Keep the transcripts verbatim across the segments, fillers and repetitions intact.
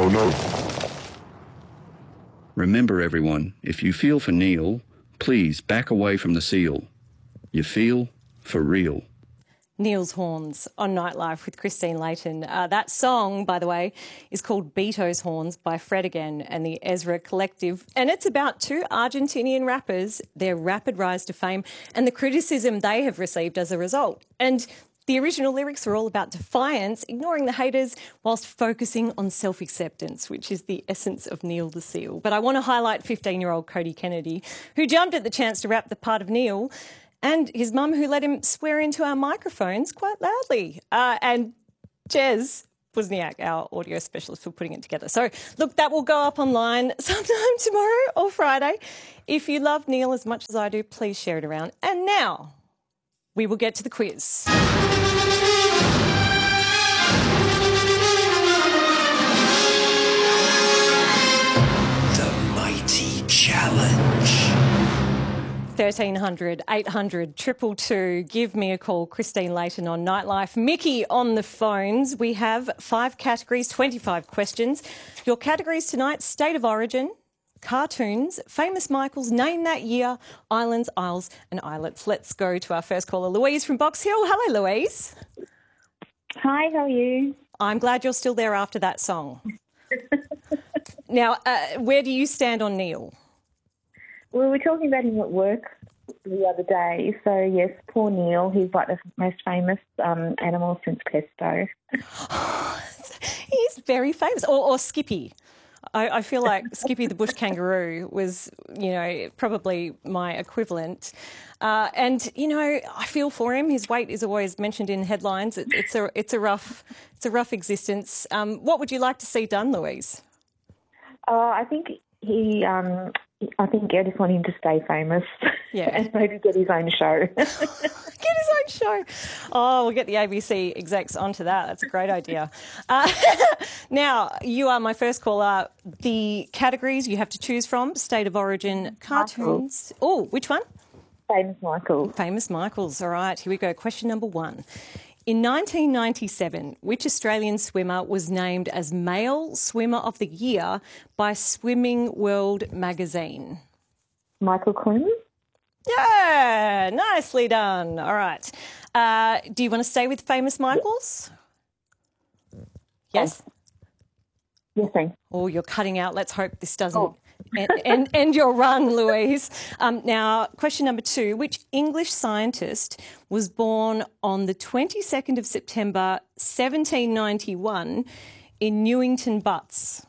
Oh no. Remember, everyone, if you feel for Neil, please back away from the seal. You feel for real. Neil's Horns on Nightlife with Christine Layton. Uh, that song, by the way, is called Beato's Horns by Fred Again and the Ezra Collective. And it's about two Argentinian rappers, their rapid rise to fame and the criticism they have received as a result. And the original lyrics are all about defiance, ignoring the haters whilst focusing on self-acceptance, which is the essence of Neil the Seal. But I want to highlight fifteen-year-old Cody Kennedy, who jumped at the chance to rap the part of Neil, and his mum, who let him swear into our microphones quite loudly. Uh, and Jez Wozniak, our audio specialist, for putting it together. So, look, that will go up online sometime tomorrow or Friday. If you love Neil as much as I do, please share it around. And now we will get to the quiz. The Mighty Challenge. thirteen hundred, eight hundred, two two two. Give me a call. Christine Layton on Nightlife. Mickey on the phones. We have five categories, twenty-five questions. Your categories tonight: State of Origin, cartoons, famous Michaels, name that year, islands, isles and islets. Let's go to our first caller, Louise from Box Hill. Hello, Louise. Hi, how are you? I'm glad you're still there after that song. Now, uh, where do you stand on Neil? Well, we were talking about him at work the other day. So, yes, poor Neil. He's like the most famous um, animal since Pesto. He's very famous. Or, or Skippy. I, I feel like Skippy the bush kangaroo was, you know, probably my equivalent. Uh, and, you know, I feel for him. His weight is always mentioned in headlines. It, it's a it's a rough it's a rough existence. Um, what would you like to see done, Louise? Uh, I think he... Um, I think I just want him to stay famous. Yeah. And maybe get his own show. Get his own show. Oh, we'll get the A B C execs onto that. That's a great idea. Uh, now, you are my first caller. The categories you have to choose from: State of Origin, cartoons. Oh, which one? Famous Michaels. Famous Michaels. All right, here we go. Question number one. In nineteen ninety-seven, which Australian swimmer was named as Male Swimmer of the Year by Swimming World magazine? Michael Quinn. Yeah, nicely done. All right. Uh, do you want to stay with famous Michaels? Yes? Yes, thanks. Oh, you're cutting out. Let's hope this doesn't oh. end, end, end your run, Louise. Um, now, question number two. Which English scientist was born on the twenty-second of September, seventeen ninety-one in Newington Butts?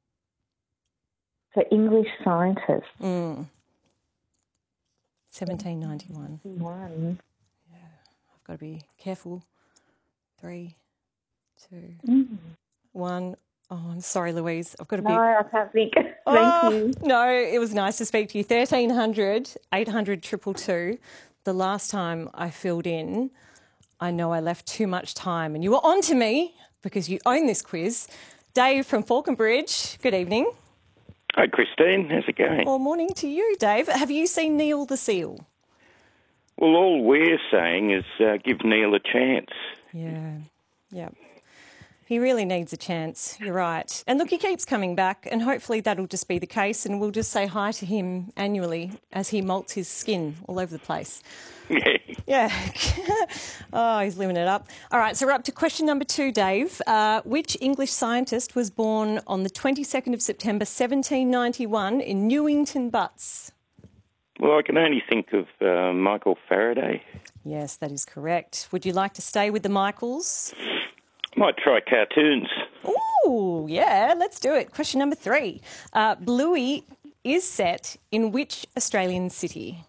So, English scientist. Mm. seventeen ninety-one. One. Yeah, I've got to be careful. Three, two, mm. one. Oh, I'm sorry, Louise. I've got to be... No, I can't think. Thank oh, you. No, it was nice to speak to you. thirteen hundred, eight hundred, two two two. The last time I filled in, I know I left too much time and you were on to me because you own this quiz. Dave from Falconbridge, good evening. Hi, Christine. How's it going? Well, morning to you, Dave. Have you seen Neil the Seal? Well, all we're saying is uh, give Neil a chance. Yeah, yeah. He really needs a chance, you're right. And look, he keeps coming back and hopefully that'll just be the case and we'll just say hi to him annually as he molts his skin all over the place. Yeah. Yeah. Oh, he's living it up. All right, so we're up to question number two, Dave. Uh, which English scientist was born on the twenty-second of September, seventeen ninety-one in Newington Butts? Well, I can only think of uh, Michael Faraday. Yes, that is correct. Would you like to stay with the Michaels? Might try cartoons. Ooh, yeah, let's do it. Question number three. Uh, Bluey is set in which Australian city?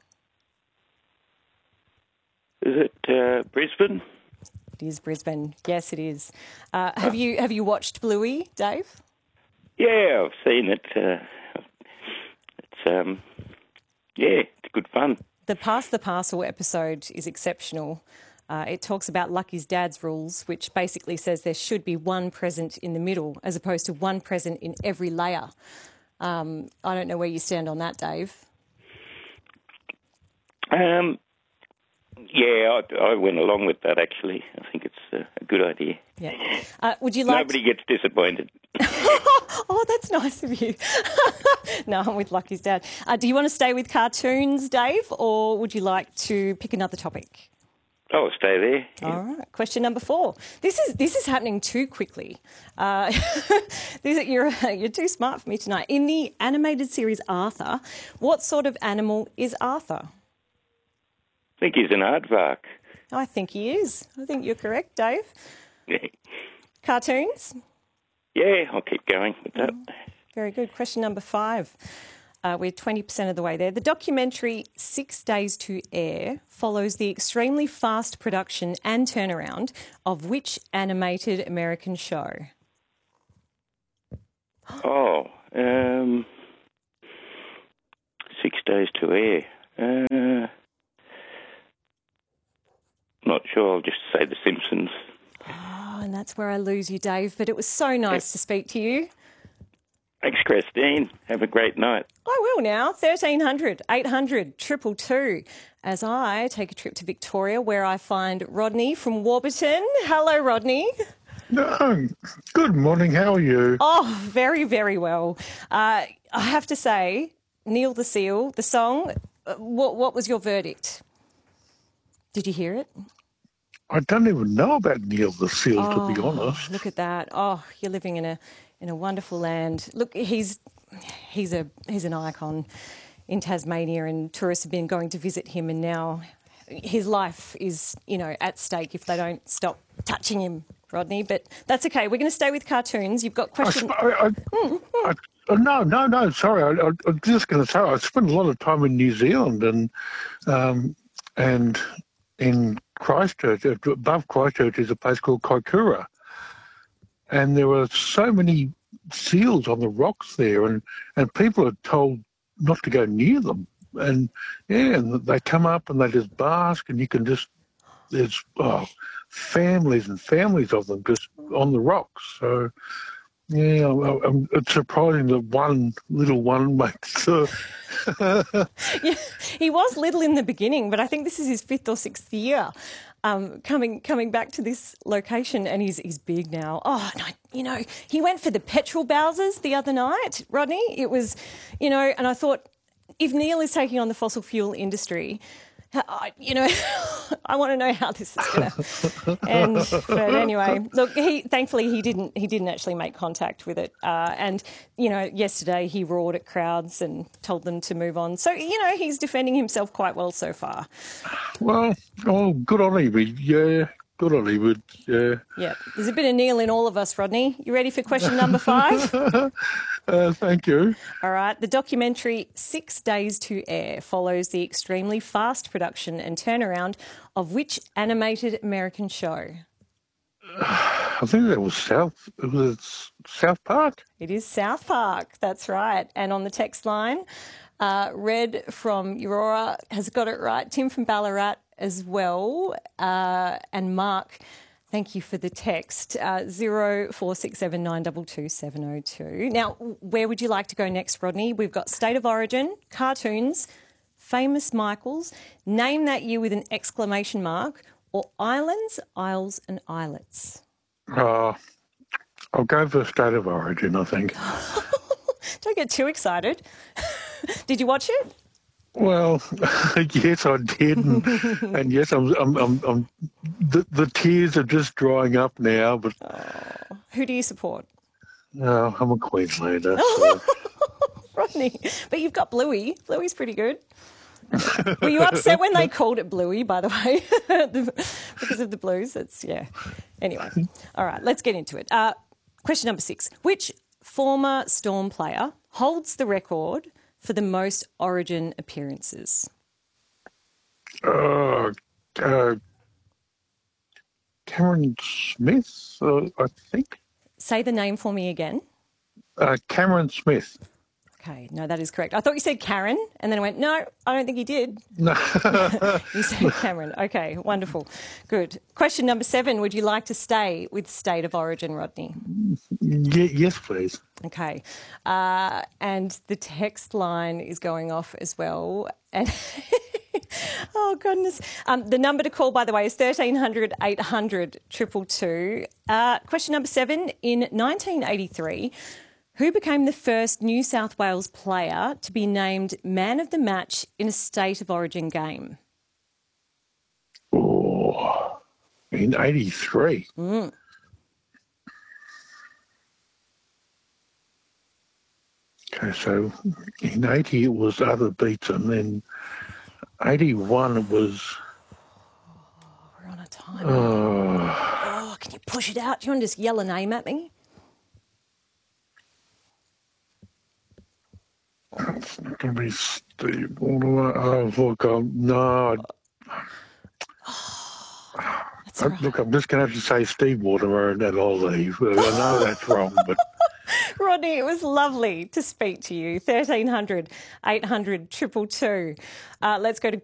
Is it uh, Brisbane? It is Brisbane. Yes, it is. Uh, have you have you watched Bluey, Dave? Yeah, I've seen it. Uh, it's um, yeah, it's good fun. The Pass the Parcel episode is exceptional. Uh, it talks about Lucky's dad's rules, which basically says there should be one present in the middle as opposed to one present in every layer. Um, I don't know where you stand on that, Dave. Um, Yeah, I, I went along with that, actually. I think it's uh, a good idea. Yeah. Uh, would you like... Nobody gets disappointed. Oh, that's nice of you. No, I'm with Lucky's dad. Uh, do you want to stay with cartoons, Dave, or would you like to pick another topic? Oh, stay there. Yeah. All right. Question number four. This is this is happening too quickly. Uh, this, you're you're too smart for me tonight. In the animated series Arthur, what sort of animal is Arthur? I think he's an aardvark. I think he is. I think you're correct, Dave. Cartoons? Yeah, I'll keep going with that. Very good. Question number five. Uh, we're twenty percent of the way there. The documentary Six Days to Air follows the extremely fast production and turnaround of which animated American show? Oh, um, Six Days to Air. Uh, not sure. I'll just say The Simpsons. Oh, and that's where I lose you, Dave. But it was so nice to speak to you. Thanks, Christine. Have a great night. I will now. thirteen hundred, eight hundred, two two two. As I take a trip to Victoria, where I find Rodney from Warburton. Hello, Rodney. No, good morning. How are you? Oh, very, very well. Uh, I have to say, Neil the Seal, the song, uh, what, what was your verdict? Did you hear it? I don't even know about Neil the Seal, Oh, to be honest. Look at that. Oh, you're living in a in a wonderful land. Look, he's he's a he's an icon in Tasmania, and tourists have been going to visit him, and now his life is, you know, at stake if they don't stop touching him, Rodney. But that's okay. We're going to stay with cartoons. You've got I, questions. sp- I, I, Mm, I, uh, no, no, no, sorry. I, I, I'm just going to say I spent a lot of time in New Zealand and um, and in Christchurch. Above Christchurch is a place called Kaikoura. And there were so many seals on the rocks there, and, and people are told not to go near them. And, yeah, and they come up and they just bask, and you can just, there's oh, families and families of them just on the rocks. So, yeah, I, I'm, it's surprising that one little one makes uh, Yeah, he was little in the beginning, but I think this is his fifth or sixth year um, coming coming back to this location, and he's he's big now. Oh, no, you know, he went for the petrol Bowsers the other night, Rodney. It was, you know, and I thought, if Neil is taking on the fossil fuel industry, I, you know, I want to know how this is going to end. But anyway, look, he thankfully he didn't he didn't actually make contact with it. Uh, and you know, yesterday he roared at crowds and told them to move on. So you know, he's defending himself quite well so far. well, oh, good on him. Yeah, good on him. Yeah. Yeah, there's a bit of Neil in all of us, Rodney. You ready for question number five? Uh, thank you. All right. The documentary Six Days to Air follows the extremely fast production and turnaround of which animated American show? I think that was South. It was South Park. It is South Park. That's right. And on the text line, uh, Red from Aurora has got it right. Tim from Ballarat as well. Uh, and Mark, thank you for the text, uh, zero four six seven nine two two seven zero two. Now, where would you like to go next, Rodney? We've got State of Origin, cartoons, Famous Michaels, name that year with an exclamation mark, or islands, isles and islets. Uh, I'll go for State of Origin, I think. Don't get too excited. Did you watch it? Well, yes, I did, and, and yes, I'm, I'm, I'm, I'm the, the tears are just drying up now. But Oh, who do you support? no, I'm a Queenslander. So. Rodney, but you've got Bluey. Bluey's pretty good. Were you upset when they called it Bluey, by the way, because of the Blues? It's, yeah. Anyway, all right, let's get into it. Uh, question number six. Which former Storm player holds the record for the most Origin appearances? Uh, uh, Cameron Smith, uh, I think. Say the name for me again. Uh, Cameron Smith. Okay, no, that is correct. I thought you said Karen, and then I went, no, I don't think you did. No. You said Cameron. Okay, wonderful. Good. Question number seven. Would you like to stay with State of Origin, Rodney? Ye- yes, please. Okay. Uh, and the text line is going off as well. And Oh, goodness. Um, the number to call, by the way, is thirteen hundred eight hundred two two two. Uh, question number seven. In nineteen eighty-three, who became the first New South Wales player to be named man of the match in a state of origin game? Oh, in eighty-three. Mm. Okay, so in eighty it was other beats, and then eighty-one it was. We're on a time. Uh, Oh, can you push it out? Do you want to just yell a name at me? it's not going to be Steve Watermer. Oh, look, um, no. That's I, right. look, I'm just going to have to say Steve Watermer and then I'll leave. I know that's wrong, but. Rodney, it was lovely to speak to you. thirteen hundred eight hundred two two two. Uh, let's go to